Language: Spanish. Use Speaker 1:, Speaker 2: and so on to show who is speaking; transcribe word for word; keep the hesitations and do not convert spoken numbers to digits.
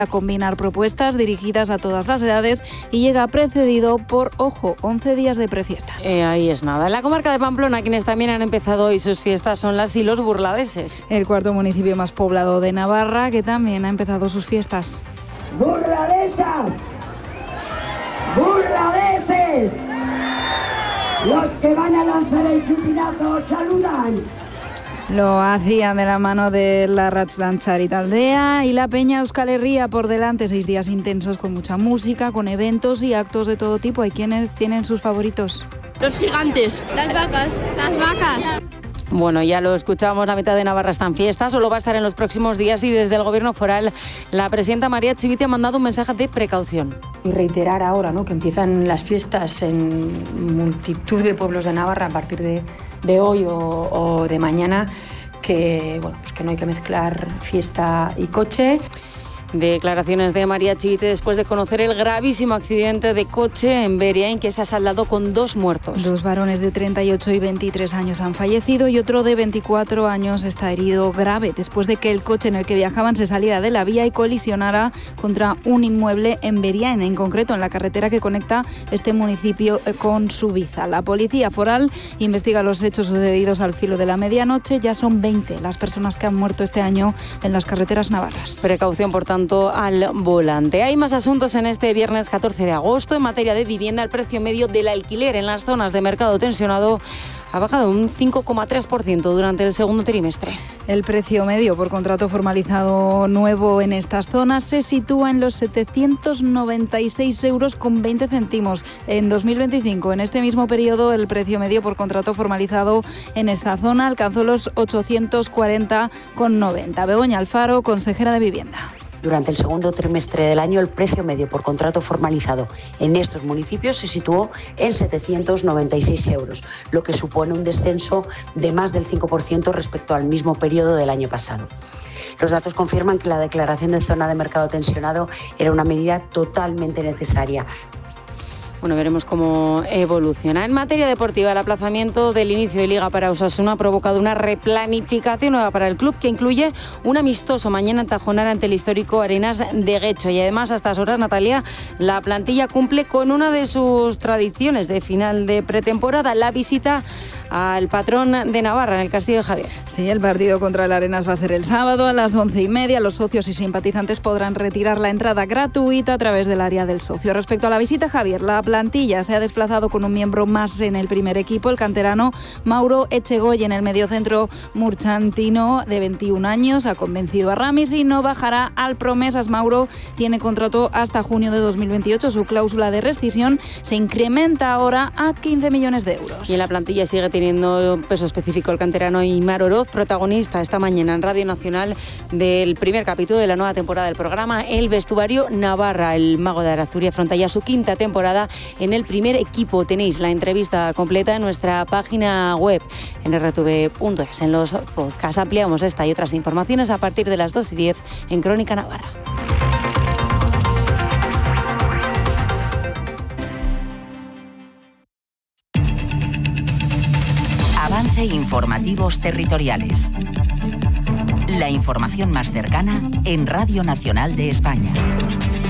Speaker 1: a combinar propuestas dirigidas a todas las edades y llega precedido por, ojo, once días de prefiestas.
Speaker 2: Eh, ahí es nada. En la comarca de Pamplona, quienes también han empezado hoy sus fiestas son las y los burladeses.
Speaker 1: El cuarto municipio más poblado de Navarra, que también ha empezado sus fiestas.
Speaker 3: ¡Burladesas! ¡Burladeses! Los que van a lanzar el chupinazo os saludan.
Speaker 1: Lo hacían de la mano de la Ratsdantzar y Taldea y la Peña Euskal Herria por delante. Seis días intensos con mucha música, con eventos y actos de todo tipo. Hay quienes tienen sus favoritos.
Speaker 4: Los gigantes.
Speaker 5: Las vacas. Las vacas.
Speaker 2: Bueno, ya lo escuchamos, la mitad de Navarra está en fiesta, solo va a estar en los próximos días y desde el Gobierno foral la presidenta María Chivite ha mandado un mensaje de precaución.
Speaker 6: Y reiterar ahora, ¿no?, que empiezan las fiestas en multitud de pueblos de Navarra a partir de, de hoy o, o de mañana, que, bueno, pues que no hay que mezclar fiesta y coche.
Speaker 2: Declaraciones de María Chivite después de conocer el gravísimo accidente de coche en Beriain que se ha saldado con dos muertos.
Speaker 1: Dos varones de treinta y ocho y veintitrés años han fallecido y otro de veinticuatro años está herido grave después de que el coche en el que viajaban se saliera de la vía y colisionara contra un inmueble en Beriain, en concreto en la carretera que conecta este municipio con Subiza. La policía foral investiga los hechos sucedidos al filo de la medianoche. Ya son veinte las personas que han muerto este año en las carreteras navarras.
Speaker 2: Precaución, por tanto, al volante. Hay más asuntos en este viernes catorce de agosto. En materia de vivienda, el precio medio del alquiler en las zonas de mercado tensionado ha bajado un cinco coma tres por ciento durante el segundo trimestre.
Speaker 1: El precio medio por contrato formalizado nuevo en estas zonas se sitúa en los setecientos noventa y seis euros con veinte céntimos. En dos mil veinticinco, en este mismo periodo, el precio medio por contrato formalizado en esta zona alcanzó los ochocientos cuarenta con noventa. Begoña Alfaro, consejera de Vivienda.
Speaker 7: Durante el segundo trimestre del año, el precio medio por contrato formalizado en estos municipios se situó en setecientos noventa y seis euros, lo que supone un descenso de más del cinco por ciento respecto al mismo periodo del año pasado. Los datos confirman que la declaración de zona de mercado tensionado era una medida totalmente necesaria.
Speaker 2: Bueno, veremos cómo evoluciona. En materia deportiva, el aplazamiento del inicio de Liga para Osasuna ha provocado una replanificación nueva para el club que incluye un amistoso mañana en Tajonar ante el histórico Arenas de Guecho. Y además, a estas horas, Natalia, la plantilla cumple con una de sus tradiciones de final de pretemporada, la visita al patrón de Navarra en el Castillo de Javier.
Speaker 1: Sí, el partido contra el Arenas va a ser el sábado a las once y media. Los socios y simpatizantes podrán retirar la entrada gratuita a través del área del socio. Respecto a la visita, Javier, la plantilla se ha desplazado con un miembro más en el primer equipo, el canterano Mauro Echegoy. En el mediocentro murchantino de veintiún años ha convencido a Ramis y no bajará al Promesas. Mauro tiene contrato hasta junio de dos mil veintiocho. Su cláusula de rescisión se incrementa ahora a quince millones de euros.
Speaker 2: Y en la plantilla sigue teniendo peso específico el canterano Aimar Oroz, protagonista esta mañana en Radio Nacional del primer capítulo de la nueva temporada del programa El Vestuario Navarra. El mago de Arazuri afronta ya su quinta temporada en el primer equipo. Tenéis la entrevista completa en nuestra página web en erre te ve punto es. En los podcasts ampliamos esta y otras informaciones a partir de las dos y diez en Crónica Navarra.
Speaker 8: Avance Informativos Territoriales. La información más cercana en Radio Nacional de España.